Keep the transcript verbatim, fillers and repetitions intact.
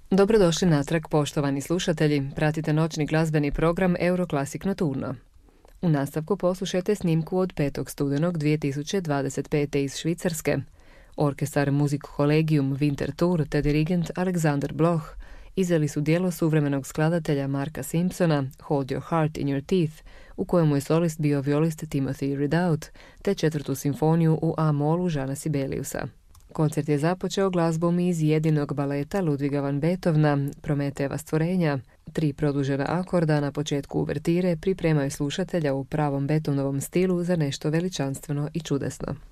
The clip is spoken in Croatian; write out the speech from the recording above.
Dobrodošli natrag, poštovani slušatelji. Pratite noćni glazbeni program Euroclassic Nocturno. U nastavku poslušajte snimku od petog studenog dvije tisuće dvadeset pete. iz Švicarske. Orkestar Music Collegium Winter Tour te dirigent Alexander Bloch izveli su djelo suvremenog skladatelja Marka Simpsona Hold Your Heart in Your Teeth, u kojemu je solist bio violist Timothy Ridout, te četvrtu simfoniju u A-molu Jeana Sibeliusa. Koncert je započeo glazbom iz jedinog baleta Ludviga van Beethovna, Prometejeva stvorenja. Tri produžena akorda na početku uvertire pripremaju slušatelja u pravom Beethovnovom stilu za nešto veličanstveno i čudesno.